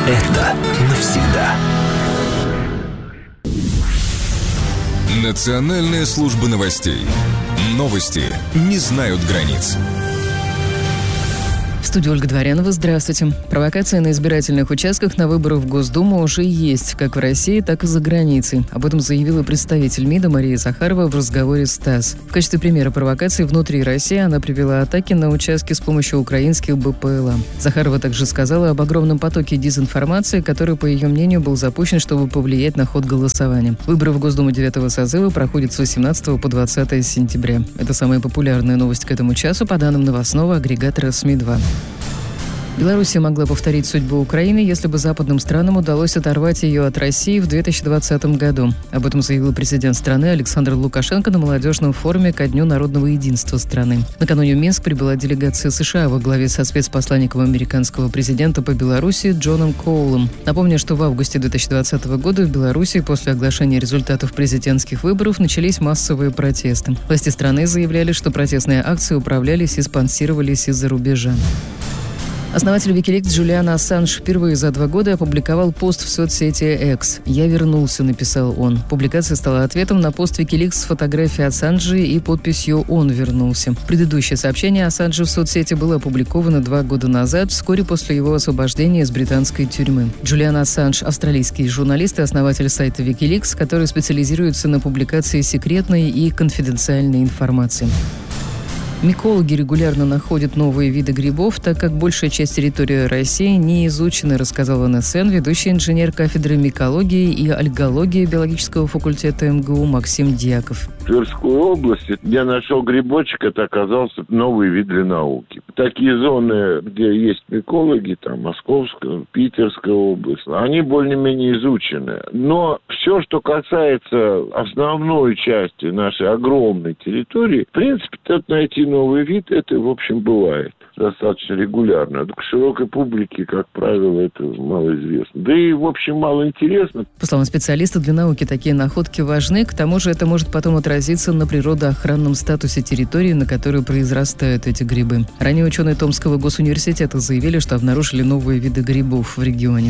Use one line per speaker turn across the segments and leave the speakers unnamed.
Это навсегда.
Национальная служба новостей. Новости не знают границ.
В студии Ольга Дворянова. Здравствуйте. Провокации на избирательных участках на выборах в Госдуму уже есть, как в России, так и за границей. Об этом заявила представитель МИДа Мария Захарова в разговоре с ТАСС. В качестве примера провокаций внутри России она привела атаки на участки с помощью украинских БПЛА. Захарова также сказала об огромном потоке дезинформации, который, по ее мнению, был запущен, чтобы повлиять на ход голосования. Выборы в Госдуму 9-го созыва проходят с 18 по 20 сентября. Это самая популярная новость к этому часу, по данным новостного агрегатора СМИ-2. Белоруссия могла повторить судьбу Украины, если бы западным странам удалось оторвать ее от России в 2020 году. Об этом заявил президент страны Александр Лукашенко на молодежном форуме ко Дню народного единства страны. Накануне в Минск прибыла делегация США во главе со спецпосланником американского президента по Беларуси Джоном Коулом. Напомню, что в августе 2020 года в Беларуси после оглашения результатов президентских выборов начались массовые протесты. Власти страны заявляли, что протестные акции управлялись и спонсировались из-за рубежа. Основатель Wikileaks Джулиан Ассанж впервые за 2 года опубликовал пост в соцсети X. «Я вернулся», — написал он. Публикация стала ответом на пост Wikileaks с фотографией Ассанжа и подписью «Он вернулся». Предыдущее сообщение Ассанжа в соцсети было опубликовано 2 года назад, вскоре после его освобождения из британской тюрьмы. Джулиан Ассанж — австралийский журналист и основатель сайта Wikileaks, который специализируется на публикации секретной и конфиденциальной информации. Микологи регулярно находят новые виды грибов, так как большая часть территории России не изучена, рассказал НСН ведущий инженер кафедры микологии и альгологии биологического факультета МГУ Максим Дьяков.
В Тверской области я нашел грибочек, это оказался новый вид для науки. Такие зоны, где есть микологи, там Московская, Питерская область, они более-менее изучены. Но все, что касается основной части нашей огромной территории, в принципе, тут найти новый вид, это, в общем, бывает достаточно регулярно. К широкой публике, как правило, это малоизвестно. Да и, в общем, мало интересно.
По словам специалиста, для науки такие находки важны. К тому же это может потом отразиться на природоохранном статусе территории, на которой произрастают эти грибы. Ранее ученые Томского госуниверситета заявили, что обнаружили новые виды грибов в регионе.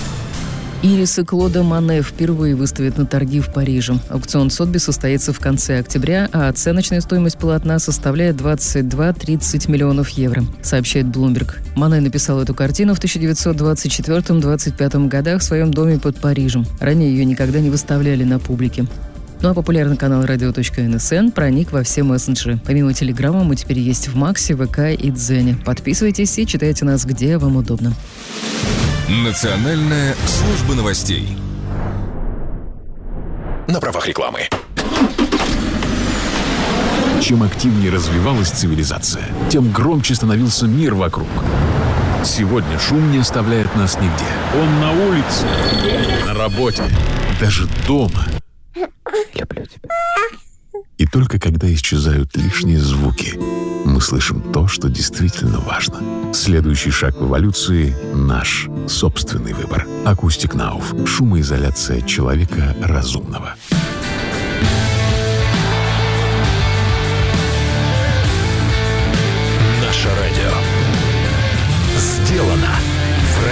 Ирисы Клода Мане впервые выставят на торги в Париже. Аукцион Сотби состоится в конце октября, а оценочная стоимость полотна составляет 22-30 миллионов евро, сообщает Bloomberg. Мане написал эту картину в 1924-25 годах в своем доме под Парижем. Ранее ее никогда не выставляли на публике. Ну а популярный канал radio.nsn проник во все мессенджеры. Помимо Телеграма мы теперь есть в Максе, ВК и Дзене. Подписывайтесь и читайте нас, где вам удобно.
Национальная служба новостей.
На правах рекламы.
Чем активнее развивалась цивилизация, тем громче становился мир вокруг. Сегодня шум не оставляет нас нигде. Он на улице, на работе, даже дома.
Люблю тебя.
И только когда исчезают лишние звуки, мы слышим то, что действительно важно. Следующий шаг в эволюции — наш собственный выбор. Acoustic Nauf. Шумоизоляция человека разумного.
Наше радио сделано